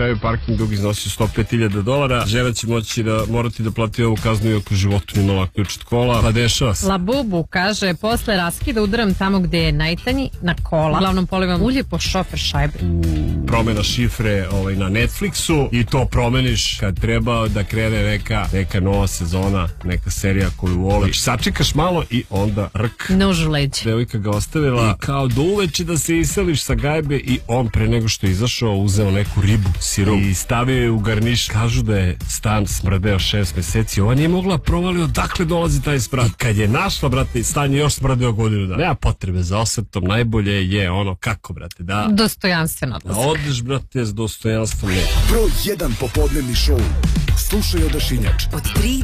kraju parking dug iznosio $105.000. Žena će morati da plati ovu kaznu iako u životu ni nova ključ od kola. Pa dešava se. Labubu kaže, posle raskida udaram tamo gde je najtanji, na kola. Uglavnom polivam ulje po šofer šajbe. Promena šifre na Netflixu i to promeniš kad treba da krene neka nova sezona, neka serija koju voli. Znači, sačekaš malo i onda rk. Nož u leđe. Devojka ga ostavila i kao do uveče da se iseliš sa gajbe i on pre nego što je izašao uzeo neku ribu, sirop i stavio je u garniš. Kažu da je stan smrdeo 6 meseci. Ova nije mogla provali odakle dolazi taj smrad. Kad je našla, brate, stan je još smrdeo godinu dana. Nema potrebe za osvetom, najbolje je kako, brate, da... Dostojanstveno. Da odeš, brate, s dostojanstvom. Broj 1 popodnevni šou. Slušaj Odašinjač. Od 3